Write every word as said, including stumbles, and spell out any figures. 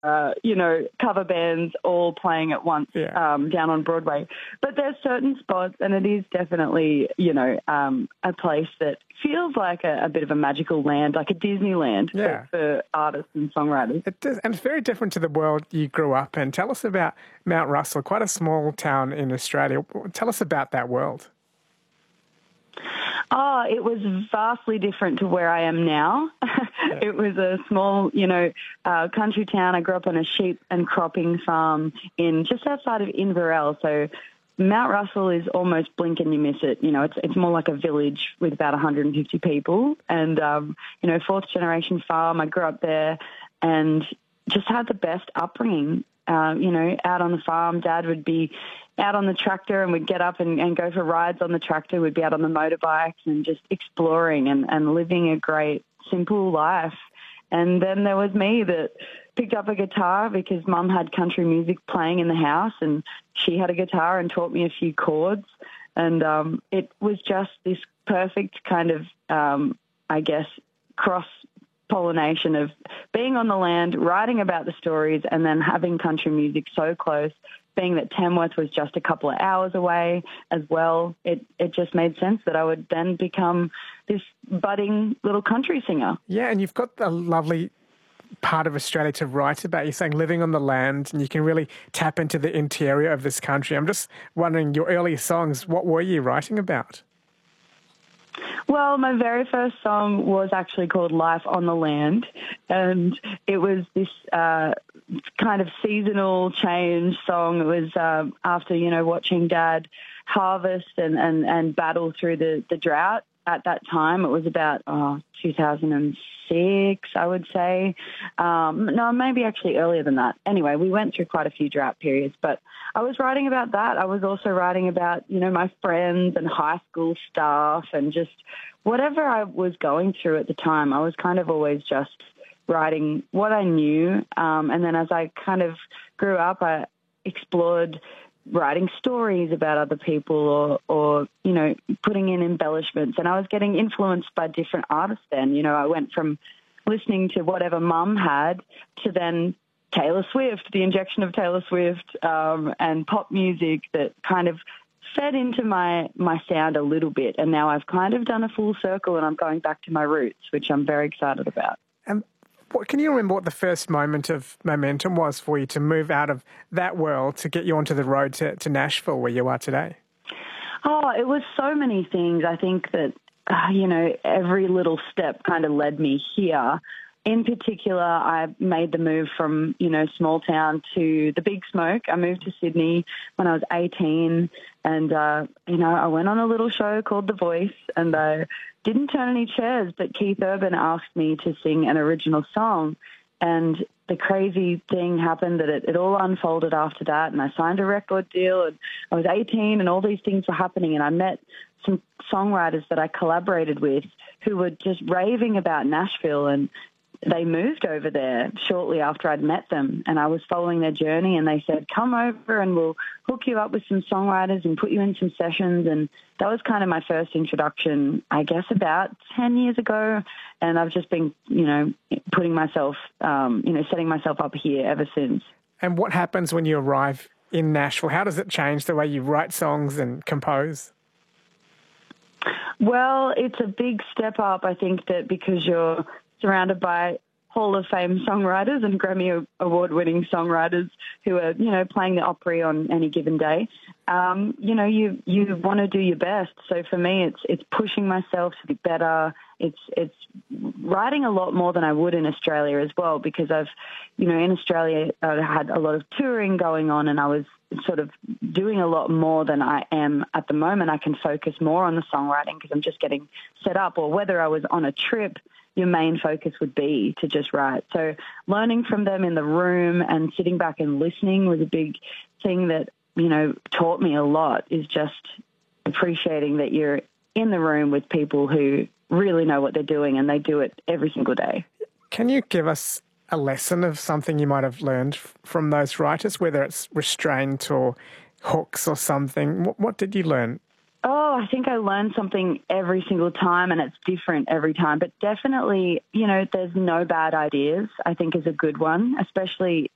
uh, you know, cover bands all playing at once Yeah. um, down on Broadway. But there's certain spots, and it is definitely, you know, um, a place that feels like a, a bit of a magical land, like a Disneyland Yeah. for, for artists and songwriters. It does, and it's very different to the world you grew up in. Tell us about Mount Russell, quite a small town in Australia. Tell us about that world. Oh, it was vastly different to where I am now. Yeah. It was a small, you know, uh, country town. I grew up on a sheep and cropping farm in just outside of Inverell. So Mount Russell is almost blink and you miss it. You know, it's it's more like a village with about one hundred fifty people. And, um, you know, fourth generation farm. I grew up there and just had the best upbringing. Uh, you know, out on the farm, Dad would be out on the tractor and we'd get up and, and go for rides on the tractor. We'd be out on the motorbikes and just exploring and, and living a great, simple life. And then there was me that picked up a guitar because Mum had country music playing in the house and she had a guitar and taught me a few chords. And um, it was just this perfect kind of, um, I guess, cross pollination of being on the land, writing about the stories, and then having country music so close, being that Tamworth was just a couple of hours away as well. It it just made sense that I would then become this budding little country singer. Yeah, and you've got a lovely part of Australia to write about. You're saying living on the land, and you can really tap into the interior of this country. I'm just wondering, your earlier songs, what were you writing about? Well, my very first song was actually called Life on the Land, and it was this uh, kind of seasonal change song. It was um, after, you know, watching Dad harvest and, and, and battle through the, the drought. At that time, it was about oh, two thousand six, I would say. Um, no, maybe actually earlier than that. Anyway, we went through quite a few drought periods, but I was writing about that. I was also writing about, you know, my friends and high school stuff and just whatever I was going through at the time. I was kind of always just writing what I knew. Um, and then as I kind of grew up, I explored writing stories about other people or, or, you know, putting in embellishments. And I was getting influenced by different artists then. You know, I went from listening to whatever Mum had to then Taylor Swift, the injection of Taylor Swift um, and pop music that kind of fed into my, my sound a little bit. And now I've kind of done a full circle and I'm going back to my roots, which I'm very excited about. And what, can you remember what the first moment of momentum was for you to move out of that world to get you onto the road to, to Nashville where you are today? Oh, it was so many things. I think that, uh, you know, every little step kind of led me here. In particular, I made the move from, you know, small town to the big smoke. I moved to Sydney when I was eighteen and, uh, you know, I went on a little show called The Voice and I didn't turn any chairs, but Keith Urban asked me to sing an original song. And the crazy thing happened that it, it all unfolded after that. And I signed a record deal and I was eighteen and all these things were happening. And I met some songwriters that I collaborated with who were just raving about Nashville, and they moved over there shortly after I'd met them, and I was following their journey, and they said, come over and we'll hook you up with some songwriters and put you in some sessions. And that was kind of my first introduction, I guess, about ten years ago. And I've just been, you know, putting myself, um, you know, setting myself up here ever since. And what happens when you arrive in Nashville? How does it change the way you write songs and compose? Well, it's a big step up. I think that because you're surrounded by Hall of Fame songwriters and Grammy Award-winning songwriters who are, you know, playing the Opry on any given day, um, you know, you you want to do your best. So for me, it's it's pushing myself to be better. It's it's writing a lot more than I would in Australia as well, because I've, you know, in Australia I had a lot of touring going on, and I was sort of doing a lot more than I am at the moment. I can focus more on the songwriting because I'm just getting set up, or whether I was on a trip, your main focus would be to just write. So learning from them in the room and sitting back and listening was a big thing that, you know, taught me a lot, is just appreciating that you're in the room with people who really know what they're doing and they do it every single day. Can you give us a lesson of something you might have learned from those writers, whether it's restraint or hooks or something? What, what did you learn? Oh, I think I learn something every single time, and it's different every time. But definitely, you know, there's no bad ideas, I think, is a good one, especially